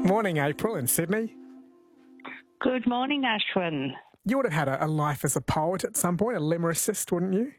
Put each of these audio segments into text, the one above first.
Morning, April in Sydney. Good morning, Ashwin. You would have had a life as a poet at some point, a lyricist, wouldn't you?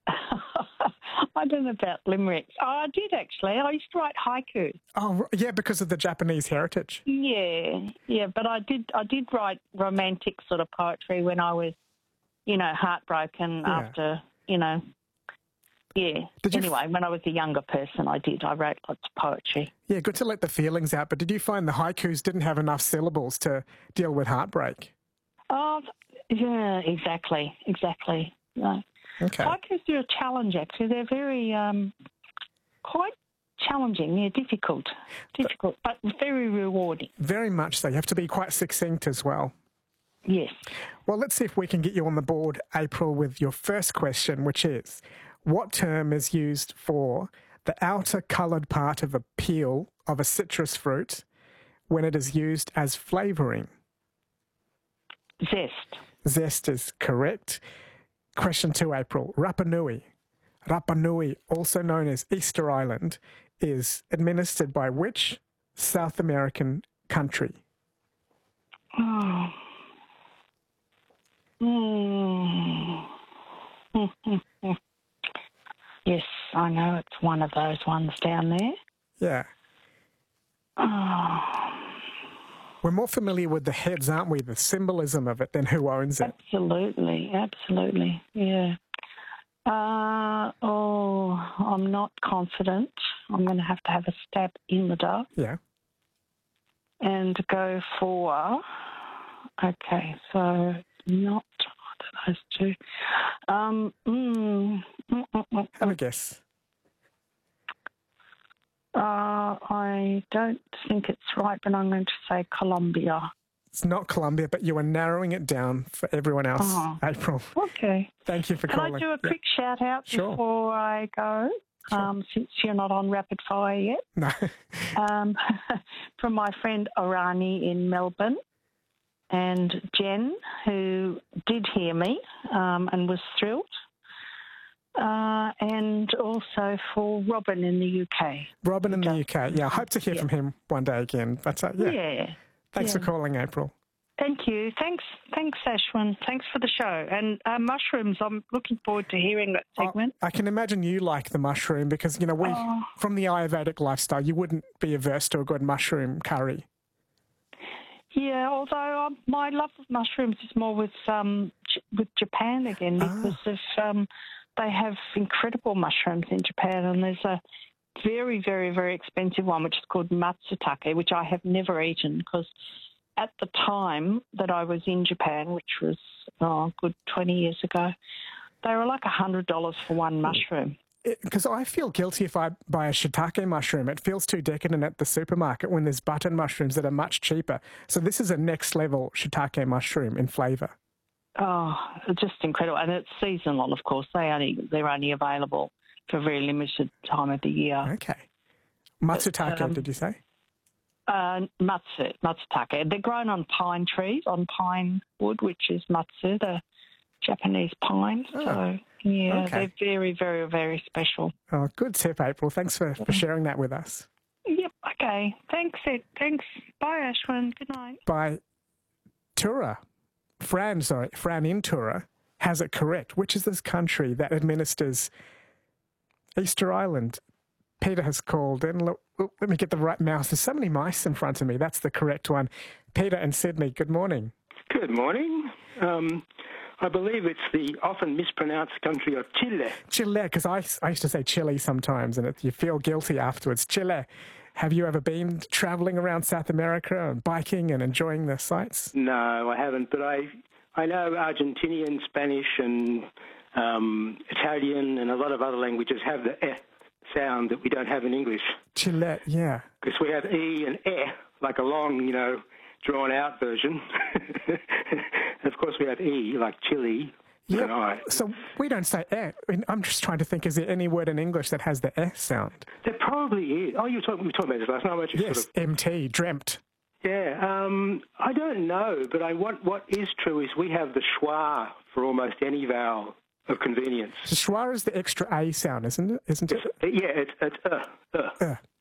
I don't know about limericks. Oh, I did actually. I used to write haiku. Oh, yeah, because of the Japanese heritage. Yeah, but I did write romantic sort of poetry when I was, heartbroken after, Yeah. Anyway, when I was a younger person, I wrote lots of poetry. Yeah, good to let the feelings out. But did you find the haikus didn't have enough syllables to deal with heartbreak? Oh, yeah, exactly. Yeah. Okay. Haikus are a challenge, actually. They're very, quite challenging. They're difficult, but very rewarding. Very much so. You have to be quite succinct as well. Yes. Well, let's see if we can get you on the board, April, with your first question, which is, what term is used for the outer coloured part of a peel of a citrus fruit when it is used as flavouring? Zest. Zest is correct. Question 2, April. Rapa Nui, also known as Easter Island, is administered by which South American country? Oh. Yes, I know it's one of those ones down there. Yeah. Oh. We're more familiar with the heads, aren't we? The symbolism of it than who owns it. Absolutely, yeah. I'm not confident. I'm going to have a stab in the dark. Yeah. And go for, okay, so not those two. Have a guess. I don't think it's right, but I'm going to say Colombia. It's not Colombia, but you are narrowing it down for everyone else, April. Okay. Thank you for calling. Can I do a quick shout-out before I go, since you're not on rapid fire yet? No. From my friend Orani in Melbourne and Jen, who did hear me and was thrilled. And also for Robin in the UK. Robin in the UK. Yeah, I hope to hear from him one day again. But Thanks for calling, April. Thank you. Thanks, Ashwin. Thanks for the show. And mushrooms, I'm looking forward to hearing that segment. I can imagine you like the mushroom because, we from the Ayurvedic lifestyle, you wouldn't be averse to a good mushroom curry. Yeah, although my love of mushrooms is more with Japan again because of they have incredible mushrooms in Japan, and there's a very, very, very expensive one which is called matsutake, which I have never eaten because at the time that I was in Japan, which was a good 20 years ago, they were like $100 for one mushroom. Because I feel guilty if I buy a shiitake mushroom. It feels too decadent at the supermarket when there's button mushrooms that are much cheaper. So this is a next-level shiitake mushroom in flavour. Oh, it's just incredible. And it's seasonal, of course. They're only available for a very limited time of the year. Okay. Matsutake, did you say? Matsutake. They're grown on pine trees, on pine wood, which is matsu, the Japanese pine. So, They're very, very, very special. Oh, good tip, April. Thanks for sharing that with us. Yep, okay. Thanks, Ed. Thanks. Bye, Ashwin. Good night. Bye. Fran in Tura has it correct. Which is this country that administers Easter Island? Peter has called in. Look, let me get the right mouse. There's so many mice in front of me. That's the correct one. Peter in Sydney, good morning. Good morning. I believe it's the often mispronounced country of Chile. Chile, because I used to say Chile sometimes, and you feel guilty afterwards. Chile. Have you ever been travelling around South America and biking and enjoying the sights? No, I haven't, but I know Argentinian, Spanish, and Italian, and a lot of other languages have the eh sound that we don't have in English. Chile, yeah. Because we have e and eh, like a long, drawn-out version. Of course, we have e, like chili. Yeah. So we don't say eh. I'm just trying to think, is there any word in English that has the eh sound? There probably is. Oh, we were talking about this last night. Yes, MT, dreamt. Yeah, I don't know, but what is true is we have the schwa for almost any vowel of convenience. The schwa is the extra A sound, isn't it? Yeah, it's